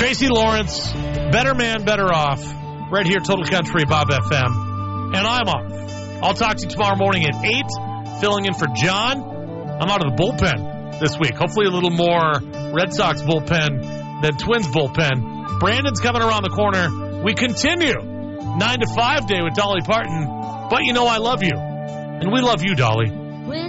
Tracy Lawrence, Better Man, Better Off, right here, Total Country, Bob FM. And I'm off. I'll talk to you tomorrow morning at 8, filling in for John. I'm out of the bullpen this week. Hopefully a little more Red Sox bullpen than Twins bullpen. Brandon's coming around the corner. We continue 9 to 5 day with Dolly Parton. But you know I love you. And we love you, Dolly.